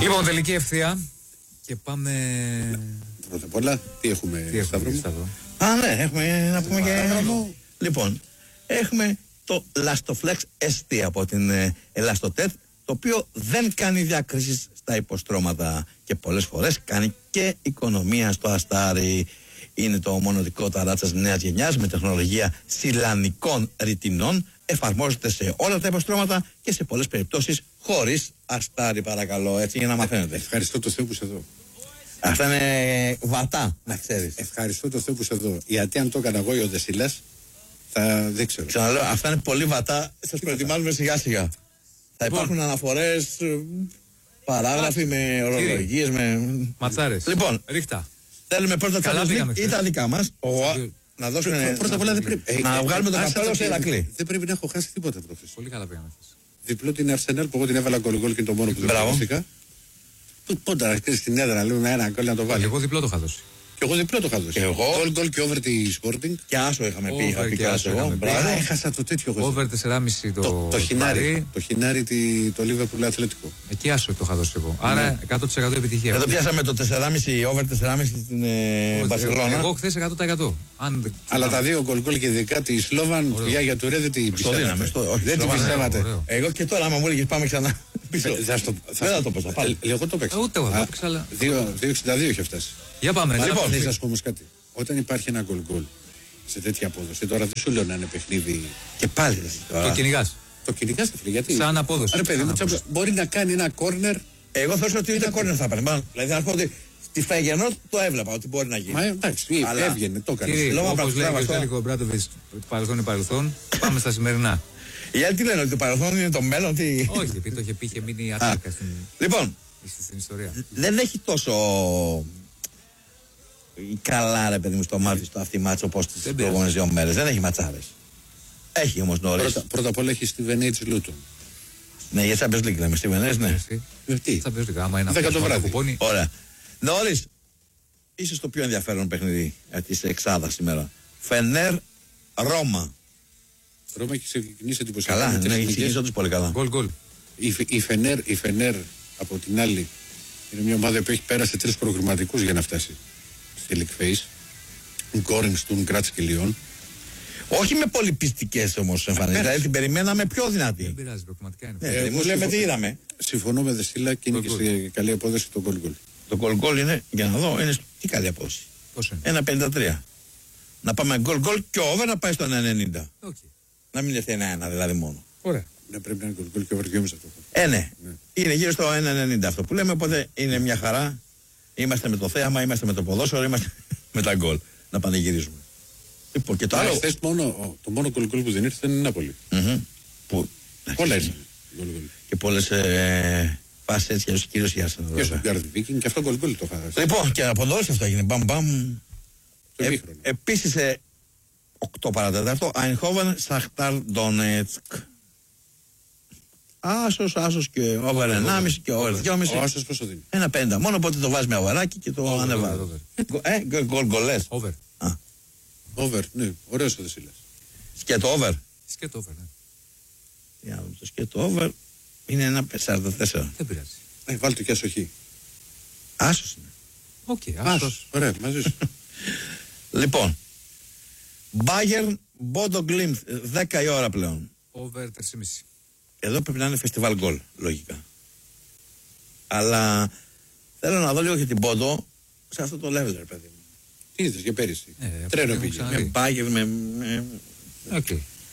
Λοιπόν, τελική ευθεία. Και πάμε. Πρώτα απ' όλα, τι έχουμε, Σταύρο? Α, ναι, έχουμε να πούμε και. Λοιπόν, έχουμε το Lastoflex ST από την Elastotet, το οποίο δεν κάνει διακρίσεις στα υποστρώματα και πολλές φορές κάνει και οικονομία στο αστάρι. Είναι το μονοδικό ταράτσας νέας γενιάς με τεχνολογία σιλανικών ρητινών. Εφαρμόζεται σε όλα τα υποστρώματα και σε πολλές περιπτώσεις χωρίς αστάρι, παρακαλώ, έτσι για να μαθαίνετε. Ευχαριστώ το Θεό που είσαι εδώ. Αυτά είναι βατά, να ξέρεις. Ευχαριστώ το Θεό που είσαι εδώ. Γιατί αν το έκανα εγώ ή ο Δεσίλας, δεν ξέρω. Ξαναλέω, αυτά είναι πολύ βατά. Σας προετοιμάζουμε σιγά σιγά. Θα υπάρχουν αναφορές, παράγραφοι με ορολογίες, με. Ματσάρες. Λοιπόν, ρίχτα. Θέλουμε πρώτα τα ή τα δικά μας. Να δώσουμε. Πρώτα απ' όλα δεν πρέπει. Να βγάλουμε το καπέλο σε Ηρακλή. Δεν πρέπει να έχω χάσει τίποτα προχθές. Πολύ καλά πήγαμε. Διπλό την Αρσενάλ που εγώ την έβαλα γκολ και είναι το μόνο που δεν χάστηκα. Πότε να κρίνει την έδρα, λέμε ένα γκολ να το βάλει. Εγώ διπλό το είχα δώσει. Και εγώ διπλό το είχα δώσει. Γκολ και over τη Sporting. Και άσο είχαμε πει. Είχα πει και άσο εγώ. Έχασα το τέτοιο εγώ. Over 4,5 το χινάρι. Το χινάρι το Liverpool Αθλητικό. Εκεί άσο το είχα δώσει εγώ. Άρα 100% επιτυχία. Εδώ πιάσαμε το 4,5 over 4,5 στην Μπαρσελόνα. Εγώ χθες 100%. Αλλά τα δύο γκολ και ειδικά τη Σλόβαν, η Άγια Τουρέ δεν την πιστεύατε. Δεν την πιστεύατε. Εγώ και τώρα, άμα μου έλεγε πάμε ξανά. Δεν θα το πω. Εγώ το παίξα. Ούτε εγώ το παίξα, αλλά. 2,62 είχε φτάσει. Για πάμε. Λοιπόν, θα σα πω όμως κάτι. Όταν υπάρχει ένα γκολ σε τέτοια απόδοση, τώρα δεν σου λέω να είναι παιχνίδι. Και πάλι. Το κυνηγάς. Το κυνηγάς, γιατί. Σαν απόδοση. Ρε παιδί μου, μπορεί να κάνει ένα κόρνερ. Εγώ θέλω ότι ούτε κόρνερ θα παίρνει. Δηλαδή να πω ότι στη Φεγενό το έβλεπα ότι μπορεί να γίνει. Μα εντάξει, έβγαινε, το έκανε. Όπως λέει ο Στέλικο Μπράτοβιτς, παρελθόν είναι παρελθόν. Πάμε στα σημερινά. Οι άλλοι τι λένε, ότι το παρελθόν είναι το μέλλον. Όχι, επειδή το είχε πει, είχε μείνει ατάκα στην ιστορία. Δεν έχει τόσο καλά, ρε παιδί μου, στο μάτι στο αυτή μάτσο όπως τις προηγούμενες 2 μέρες. Δεν έχει ματσάρες. Έχει όμως νωρίς. Πρώτα απ' όλα έχει στη Βενέιτς Λούτον. Ναι, για Champions League λέμε, στη Βενέιτς, ναι. Τι. Champions League, άμα είναι 10 το βράδυ. Ωραία. Νωρίς, ίσως το πιο ενδιαφέρον παιχνίδι της εξάδας σήμερα. Φενέρ Ρώμα. Ρώμα έχει ξεκινήσει εντυπωσιακά. Καλά, ναι, έχει ξεκινήσει όντως πολύ καλά. Γκολ. Η Φενέρ από την άλλη είναι μια ομάδα που έχει πέρασε 3 προγραμματικούς για να φτάσει στη League Phase. Γκόρινγκ, Στουν, Γκράτς και Λιόν. Όχι με πολύ πιστικές όμως εμφανίσεις. Δηλαδή την περιμέναμε πιο δυνατή. Δεν πειράζει, προγραμματικά είναι. Μου λέμε τι είδαμε. Συμφωνώ με Δεσίλα και είναι και στη καλή απόδοση το γκολ. Το γκολ είναι, για να δω, είναι τι καλή απόδοση. Πόσο είναι? 1,53. Να πάμε γκολ και ο over να πάει στο 1,90. Okay. Να μην έρθει 1-1 δηλαδή μόνο. Ωραία. Ναι, πρέπει να είναι γκολ και over 2,5 αυτό. Ναι. Είναι γύρω στο 1,90 αυτό που λέμε, οπότε είναι μια χαρά. Είμαστε με το θέαμα, είμαστε με το ποδόσφαιρο, είμαστε με τα γκολ. Να πανηγυρίζουμε. Λοιπόν, και το άλλο. Το μόνο γκολ που δεν ήρθε είναι η Νάπολη. Όλα ήρθαν. Και πολλές φάσεις έτσι και ο κύριος Γιάσον. Και ο Γκάρδι Βίκινγκ και αυτό γκολ το είχα. Λοιπόν, και από εδώ αυτό έγινε. Μπαμ. Επίσης 8 παρατέταρτο, Αϊνχόβεν Σαχτάρ Ντονέτσκ. Άσος και over 1,5 και over 2,5. Ο άσος πόσο δίνει? 1,50. Μόνο πότε το βάζει με αγοράκι και το ανεβάζει. Γκολ. Over, ναι, ωραίος ο Δεσίλας. Σκέτο over. Ναι. Για να δούμε το σκέτο over. Είναι 1,44. Δεν πειράζει. Βάλτε το και άσοχη. Άσος είναι. Οκ, άσος. Ωραία, μαζί σου. Λοιπόν, Bayern Bodo Glimt, 10 η ώρα πλέον. Over 3,5. Εδώ πρέπει να είναι φεστιβάλ γκολ, λογικά. Αλλά θέλω να δω λίγο και την Bodo σε αυτό το level, ρε παιδί μου. Τι είδες και πέρυσι? Τρένο πήγε. Με Bayern, με. Οκ.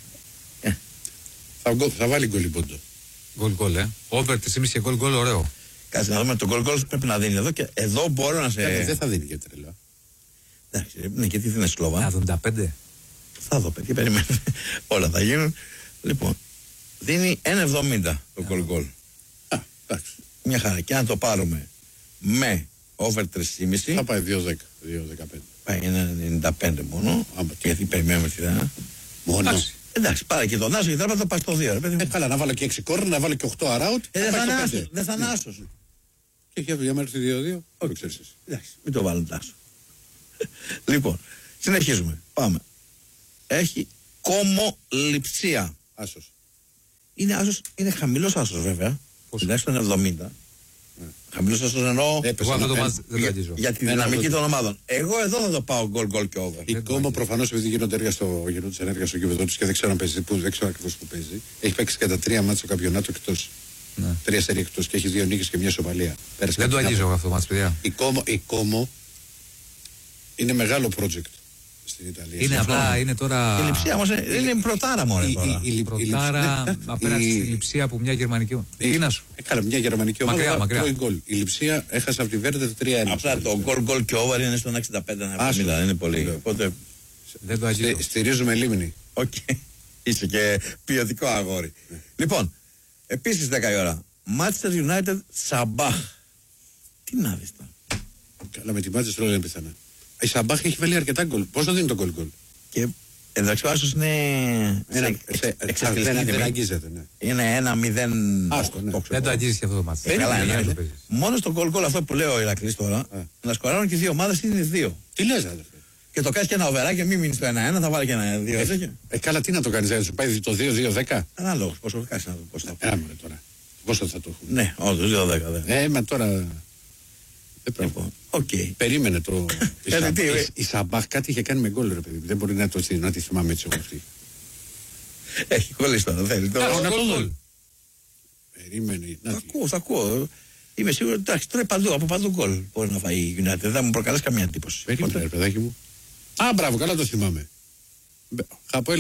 Θα βάλει γκολ η Bodo. Γκολ, Over 3,5 και γκολ, ωραίο. Κάτσε να δούμε, το γκολ πρέπει να δίνει εδώ και εδώ μπορώ να σε. Δεν θα δίνει και τρελά. Εντάξει, ναι, και τι είναι Σλόβα. 75. Θα δω, παιδιά, περιμένετε. Όλα θα γίνουν. Λοιπόν, δίνει 1,70 το γκολ. Εντάξει. Μια χαρά. Και αν το πάρουμε με over 3,5. Θα πάει 2,10. Πάει 1,95 μόνο. Γιατί περιμένουμε τη δέα. Μόνο. Εντάξει, πάρε και τον Άσο και θα το πάει στο 2. Καλά, να βάλω και 6 κόρνερ, να βάλω και 8 αράουτ. Δεν θα είναι άσος. Και για μένα έρθει 2-2. Όχι, ξέρεις. Εντάξει, μην το βάλουν τάσο. Λοιπόν, συνεχίζουμε. Πάμε. Έχει κομμοληψία. Άσος. Είναι χαμηλός άσος βέβαια. Τουλάχιστον 70. Χαμηλούσα στον εννοώ. Εγώ αυτό το μάτς δεν το αγγίζω. Για τη δυναμική των ομάδων. Εγώ εδώ θα το πάω γκολ και over. Η Κόμο προφανώς επειδή γίνονται ενέργεια στο γήπεδο του και δεν ξέρω αν παίζει πού, δεν ξέρω ακριβώς που παίζει. Έχει παίξει κατά 3 μάτς στο καμπιονάτο εκτός. 3 σερί εκτός και έχει 2 νίκες και 1 ισοπαλία. Δεν το αγγίζω εγώ αυτό το μάτς, παιδιά. Η Κόμο είναι μεγάλο project στην Ιταλία. Είναι απλά, είναι τώρα. Η Λειψία όμως είναι πρωτάρα μόνο. Η πρωτάρα απέναντι στη Λειψία από μια γερμανική. Τι να σου. Έκανα μια γερμανική ομάδα. Μακριά. Η Λειψία έχασε από τη Βέρντε 3-1. Απλά το γκολ και over είναι στον 65-70. Είναι πολύ. Οπότε. Δεν το αγγίζω. Στηρίζουμε Λίμνη. Οκ. Είσαι και ποιοτικό αγόρι. Λοιπόν, επίσης 10 η ώρα. Manchester United Sabah. Τι να δεις τώρα. Καλά, με τη Manchester δεν είναι πιθανά. Η Σαμπάχ έχει βάλει αρκετά γκολ. Πόσο δίνει το γκολ? Και εντάξει, ο Άσος είναι. Δεν αγγίζεται, ναι. Είναι 1-0. Δεν το αγγίζεις και αυτό το μάτς. Καλά, είναι. Μόνο στο γκολ αυτό που λέω ο Ηρακλής τώρα, να σκοράρουν και 2 ομάδες είναι 2. Τι λες, αδερφέ? Και το κάνει και ένα οβεράκι και μην μείνει στο 1-1, θα βάλει και ένα 2. Καλά, τι να το κάνει, δεν σου πάει το 2-2-10. Ανάλογο, πόσο κάνει να το πω. Τώρα. Πόσο θα το έχουμε? Ναι, όντω 2-10. Μα τώρα. Περίμενε το. Η Σαμπάχ κάτι είχε κάνει με γκολ, ρε παιδί. Δεν μπορεί να τη θυμάμαι έτσι όπως αυτή. Έχει κολλήσει τώρα, θέλει. Περίμενε. Θα ακούω. Είμαι σίγουρο ότι τώρα παντού, από παντού γκολ μπορεί να φάει η United. Δεν μου προκαλέσει καμία εντύπωση. Περίμενε, ρε παιδάκι μου. Α, μπράβο, καλά το θυμάμαι.